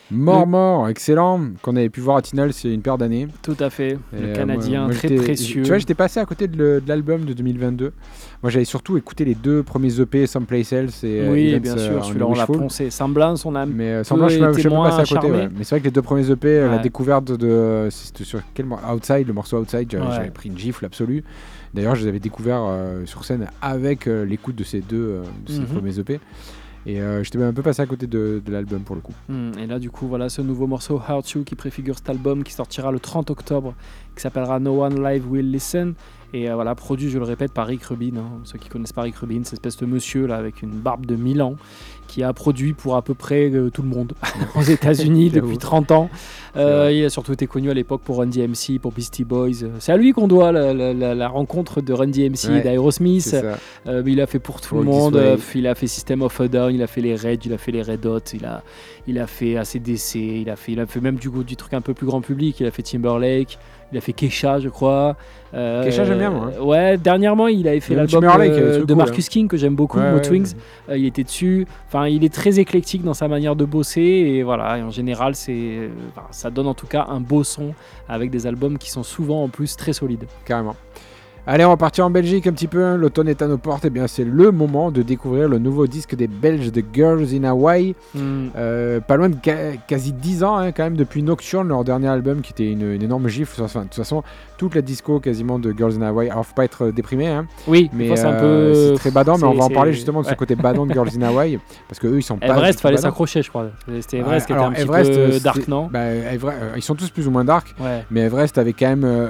Mort, excellent, qu'on avait pu voir à Tinal c'est une paire d'années. Tout à fait, le Et, Canadien, moi, très précieux. Tu vois, j'étais passé à côté de l'album de 2022. Moi, j'avais surtout écouté les 2 premiers EP, Someplace Else et oui, Events, bien sûr, celui-là on l'a Wishful. poncé. Semblance, on a Mais peu Semblance, je été suis moins passé à côté. charmé. Ouais. Mais c'est vrai que les 2 premiers EP, la Ouais. découverte de c'était sur quel Outside, le morceau Outside, j'avais pris une gifle absolue. D'ailleurs, je les avais découverts sur scène avec l'écoute de ces 2 premiers EP. Et j'étais un peu passé à côté de l'album pour le coup. Et là, du coup, voilà ce nouveau morceau Hurt You qui préfigure cet album qui sortira le 30 octobre, qui s'appellera No One Live Will Listen. Et voilà, produit, je le répète, par Rick Rubin. Ceux qui connaissent pas Rick Rubin, cette espèce de monsieur là avec une barbe de 1000 ans qui a produit pour à peu près tout le monde aux États-Unis depuis 30 ans. Il a surtout été connu à l'époque pour Run DMC, pour Beastie Boys. C'est à lui qu'on doit la rencontre de Run DMC et d'Aerosmith. Il a fait pour tout le monde. Il a fait System of a Down, il a fait les Reds, il a fait les Red Hot, il a fait AC/DC, il a fait même du truc un peu plus grand public. Il a fait Timberlake. Il a fait Kesha, je crois. Kesha, j'aime bien, moi. Ouais, dernièrement, il avait fait l'album de Marcus King, que j'aime beaucoup, Mo Twings. Il était dessus. Enfin, il est très éclectique dans sa manière de bosser. Et voilà, et en général, ça donne en tout cas un beau son avec des albums qui sont souvent en plus très solides. Carrément. Allez, on va partir en Belgique un petit peu. L'automne est à nos portes. Et bien, c'est le moment de découvrir le nouveau disque des Belges de Girls in Hawaii. Pas loin de quasi 10 ans, quand même, depuis Nocturne, leur dernier album, qui était une énorme gifle. Enfin, de toute façon, toute la disco quasiment de Girls in Hawaii. Alors, faut pas être déprimé, oui, mais c'est un peu. C'est très badant, mais on va en parler justement de ce côté badant de Girls in Hawaii, parce que eux, ils sont pas. Everest, fallait s'accrocher, je crois. C'était Everest qui était un petit peu dark, non ? Ils sont tous plus ou moins dark, mais Everest avait quand même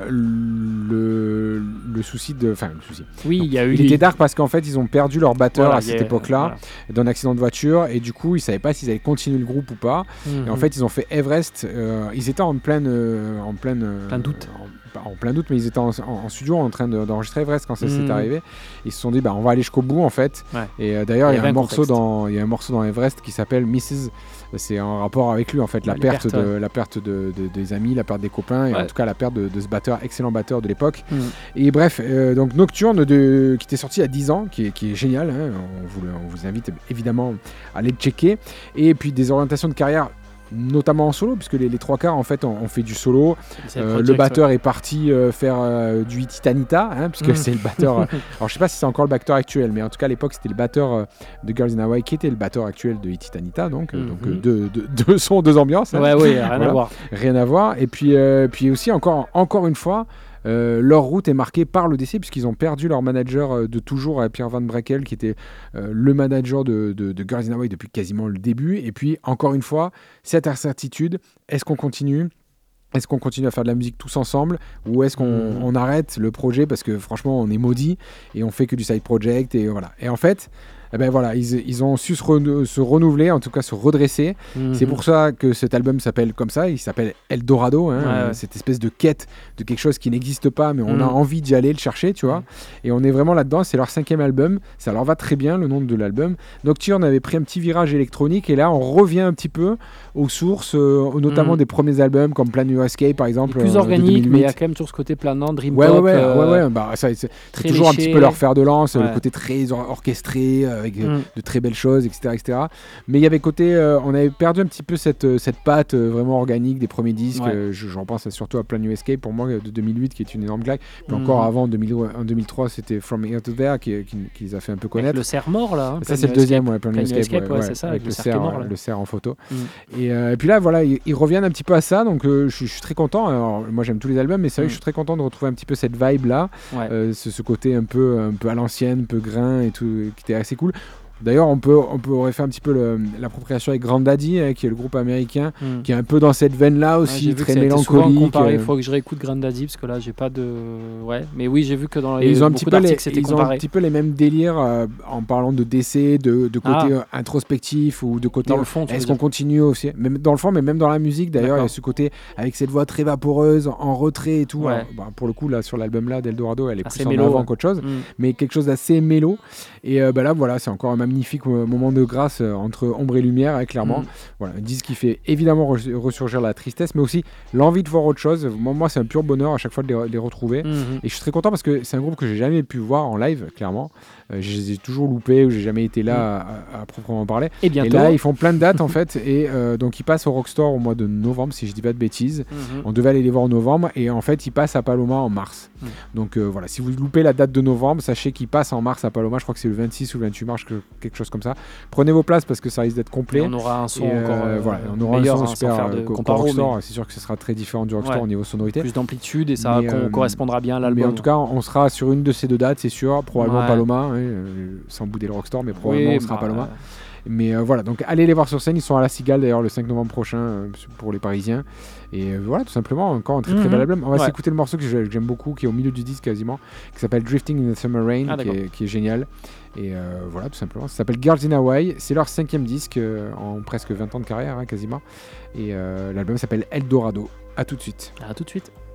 le souci de. Enfin, le souci. Oui, il était dark parce qu'en fait, ils ont perdu leur batteur à cette époque-là, d'un accident de voiture, et du coup, ils savaient pas s'ils allaient continuer le groupe ou pas. Et en fait, ils ont fait Everest. Ils étaient en plein doute. En plein doute, mais ils étaient en studio en train d'enregistrer Everest quand ça s'est arrivé. Ils se sont dit, on va aller jusqu'au bout en fait. Et d'ailleurs, il y a un morceau dans Everest qui s'appelle Mrs. C'est en rapport avec lui en fait, la perte des amis, la perte des copains, et en tout cas la perte de ce batteur, excellent batteur de l'époque. Et bref, donc Nocturne qui était sorti il y a 10 ans, qui est génial. On vous invite évidemment à aller le checker. Et puis des orientations de carrière, notamment en solo, puisque les 3 quarts en fait on fait du solo. Le batteur est parti faire du Titanita, puisque c'est le batteur. Alors je sais pas si c'est encore le batteur actuel, mais en tout cas à l'époque c'était le batteur de Girls in Hawaii qui était le batteur actuel de Titanita, donc deux sons, 2 ambiances. Rien à voir. Et puis aussi encore une fois. Leur route est marquée par le décès, puisqu'ils ont perdu leur manager de toujours, Pierre Van Brekel, qui était le manager de Girls in Hawaii depuis quasiment le début. Et puis, encore une fois, cette incertitude, est-ce qu'on continue ? Est-ce qu'on continue à faire de la musique tous ensemble, ou est-ce qu'on arrête le projet parce que franchement on est maudit et on fait que du side project et voilà. Et en fait, ils ont su se renouveler, en tout cas se redresser. C'est pour ça que cet album s'appelle comme ça, il s'appelle Eldorado, cette espèce de quête de quelque chose qui n'existe pas, mais on a envie d'y aller, le chercher, tu vois. Et on est vraiment là-dedans, c'est leur 5e album, ça leur va très bien, le nom de l'album. Nocturne avait pris un petit virage électronique, et là on revient un petit peu aux sources, notamment des premiers albums comme Plan Your Escape par exemple. Plus organique, mais il y a quand même toujours ce côté planant, dream pop. C'est toujours léché. Un petit peu leur fer de lance, le côté très orchestré, avec de très belles choses, etc. Mais il y avait on avait perdu un petit peu cette patte vraiment organique des premiers disques. J'en pense surtout à Plan Your Escape pour moi de 2008, qui est une énorme claque. Puis encore avant, en 2003, c'était From Here to There qui les a fait un peu connaître. Avec le cerf mort là. Ça c'est le deuxième, Plan Your Escape, c'est ça, avec le cerf en photo. Et puis là, voilà, ils reviennent un petit peu à ça, donc je suis très content. Alors, moi j'aime tous les albums, mais c'est vrai que je suis très content de retrouver un petit peu cette vibe là, ce côté un peu à l'ancienne, un peu grain et tout, qui était assez cool. D'ailleurs, on aurait fait un petit peu l'appropriation avec Grand Daddy, qui est le groupe américain, qui est un peu dans cette veine-là aussi, très mélancolique. Il faut que je réécoute Grand Daddy, parce que là, j'ai pas de... mais oui, j'ai vu que dans ils ont beaucoup d'articles, c'était comparé. Ils ont un petit peu les mêmes délires en parlant de décès, de côté introspectif, ou de côté... Dans le fond, est-ce qu'on continue aussi, même dans le fond, mais même dans la musique, d'ailleurs, il y a ce côté avec cette voix très vaporeuse, en retrait et tout. Alors, pour le coup, là, sur l'album là, d'Eldorado, elle est plus en avant qu'autre chose, mais quelque chose d'assez mélo. Et là, voilà, c'est encore un magnifique moment de grâce entre ombre et lumière, clairement. Voilà, un disque qui fait évidemment ressurgir la tristesse, mais aussi l'envie de voir autre chose. Moi c'est un pur bonheur à chaque fois de les retrouver. Et je suis très content parce que c'est un groupe que j'ai jamais pu voir en live, clairement. Je les ai toujours loupés, ou j'ai jamais été là à proprement parler. Et bientôt. Et là, ils font plein de dates en fait. Et donc, ils passent au Rockstore au mois de novembre, si je dis pas de bêtises. On devait aller les voir en novembre. Et en fait, ils passent à Paloma en mars. Donc voilà, si vous loupez la date de novembre, sachez qu'ils passent en mars à Paloma. Je crois que c'est le 26 ou le 28 mars, quelque chose comme ça. Prenez vos places parce que ça risque d'être complet. Et on aura un son encore voilà, on aura meilleur, un son super Rockstore. C'est sûr que ce sera très différent du Rockstore au niveau sonorité. Plus d'amplitude et ça correspondra bien à l'album. Mais en tout cas, on sera sur une de ces deux dates, c'est sûr. Probablement Paloma. Sans bouder le Rockstore, mais probablement on sera Paloma. Mais voilà, donc allez les voir sur scène. Ils sont à la Cigale d'ailleurs le 5 novembre prochain pour les Parisiens. Et voilà, tout simplement, encore un très très bel album. On va s'écouter le morceau que j'aime beaucoup, qui est au milieu du disque quasiment, qui s'appelle Drifting in the Summer Rain, qui est génial. Et voilà, tout simplement. Ça s'appelle Girls in Hawaii. C'est leur 5e disque en presque 20 ans de carrière, quasiment. Et l'album s'appelle Eldorado. À tout de suite. À tout de suite.